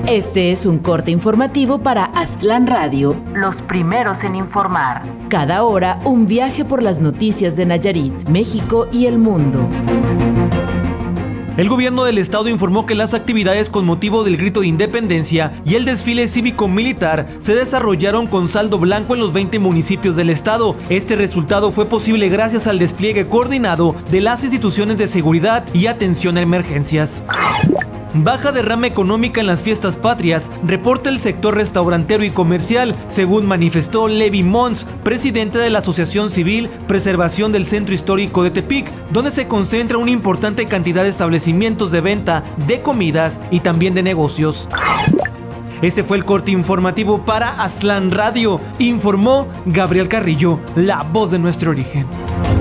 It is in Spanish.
Este es un corte informativo para Aztlán Radio, los primeros en informar. Cada hora, un viaje por las noticias de Nayarit, México y el mundo. El gobierno del estado informó que las actividades con motivo del grito de independencia y el desfile cívico-militar se desarrollaron con saldo blanco en los 20 municipios del estado. Este resultado fue posible gracias al despliegue coordinado de las instituciones de seguridad y atención a emergencias. Baja derrama económica en las fiestas patrias, reporta el sector restaurantero y comercial, según manifestó Levi Mons, presidente de la Asociación Civil Preservación del Centro Histórico de Tepic, donde se concentra una importante cantidad de establecimientos de venta de comidas y también de negocios. Este fue el corte informativo para Aztlán Radio, informó Gabriel Carrillo, la voz de nuestro origen.